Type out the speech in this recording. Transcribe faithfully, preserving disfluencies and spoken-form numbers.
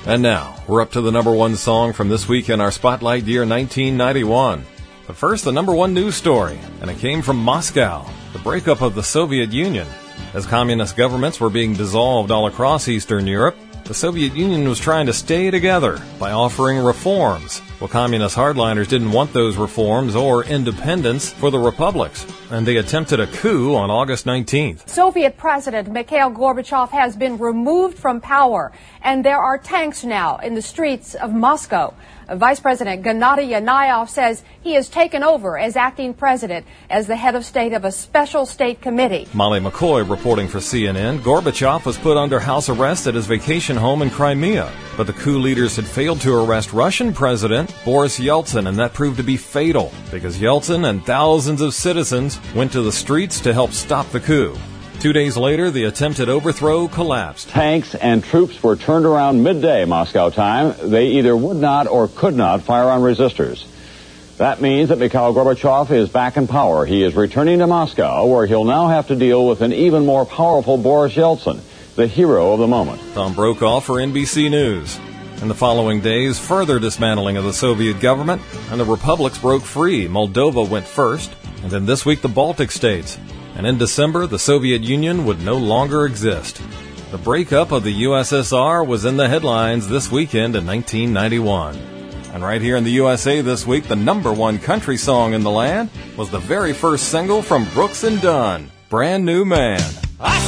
And now, we're up to the number one song from this week in our Spotlight year nineteen ninety-one. But first, the number one news story, and it came from Moscow, the breakup of the Soviet Union. As communist governments were being dissolved all across Eastern Europe, the Soviet Union was trying to stay together by offering reforms. Well, communist hardliners didn't want those reforms or independence for the republics, and they attempted a coup on August nineteenth. Soviet President Mikhail Gorbachev has been removed from power, and there are tanks now in the streets of Moscow. Vice President Gennady Yanayev says he has taken over as acting president as the head of state of a special state committee. Molly McCoy reporting for C N N. Gorbachev was put under house arrest at his vacation home in Crimea, but the coup leaders had failed to arrest Russian President Boris Yeltsin, and that proved to be fatal because Yeltsin and thousands of citizens went to the streets to help stop the coup. Two days later, the attempted overthrow collapsed. Tanks and troops were turned around midday Moscow time. They either would not or could not fire on resistors. That means that Mikhail Gorbachev is back in power. He is returning to Moscow, where he'll now have to deal with an even more powerful Boris Yeltsin, the hero of the moment. Tom Brokaw for N B C News. In the following days, further dismantling of the Soviet government, and the republics broke free. Moldova went first, and then this week the Baltic states. And in December, the Soviet Union would no longer exist. The breakup of the U S S R was in the headlines this weekend in nineteen ninety-one. And right here in the U S A this week, the number one country song in the land was the very first single from Brooks and Dunn, Brand New Man.